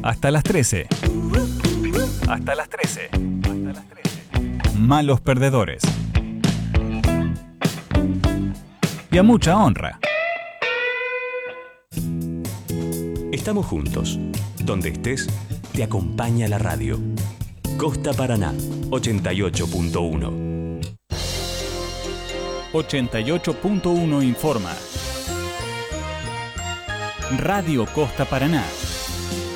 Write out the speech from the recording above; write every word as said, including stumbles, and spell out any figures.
Hasta las trece. Hasta las trece. Hasta las trece. Malos perdedores. Y a mucha honra. Estamos juntos. Donde estés, te acompaña la radio. Costa Paraná, ochenta y ocho punto uno. ochenta y ocho punto uno informa. Radio Costa Paraná.